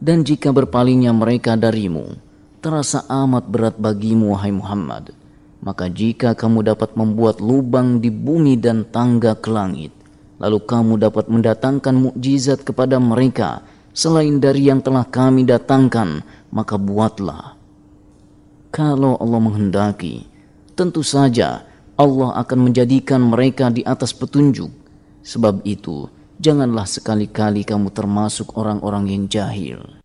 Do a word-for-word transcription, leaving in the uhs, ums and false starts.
Dan jika berpalingnya mereka darimu, terasa amat berat bagimu wahai Muhammad. Maka jika kamu dapat membuat lubang di bumi dan tangga ke langit, lalu kamu dapat mendatangkan mukjizat kepada mereka selain dari yang telah kami datangkan, maka buatlah. Kalau Allah menghendaki, tentu saja Allah akan menjadikan mereka di atas petunjuk. Sebab itu, janganlah sekali-kali kamu termasuk orang-orang yang jahil.